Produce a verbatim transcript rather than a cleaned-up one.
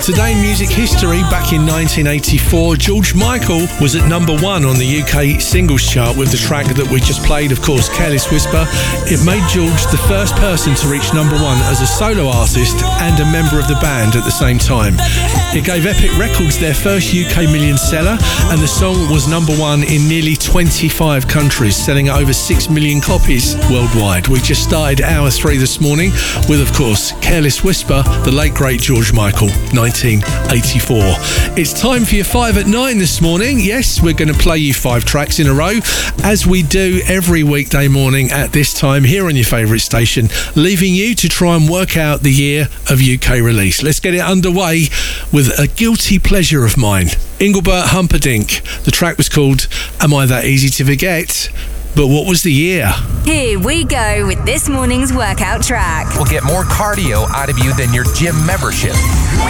Today in music history, back in nineteen eighty-four, George Michael was at number one on the U K singles chart with the track that we just played, of course, Careless Whisper. It made George the first person to reach number one as a solo artist and a member of the band at the same time. It gave Epic Records their first U K million seller, and the song was number one in nearly twenty-five countries, selling over six million copies worldwide. We just started hour three this morning with, of course, Careless Whisper, the late great George Michael, nineteen eighty-four. It's time for your five at nine this morning. Yes, we're going to play you five tracks in a row, as we do every weekday morning at this time here on your favourite station, leaving you to try and work out the year of U K release. Let's get it underway with a guilty pleasure of mine, Engelbert Humperdinck. The track was called Am I That Easy to Forget? But what was the year? Here we go with this morning's workout track. We'll get more cardio out of you than your gym membership.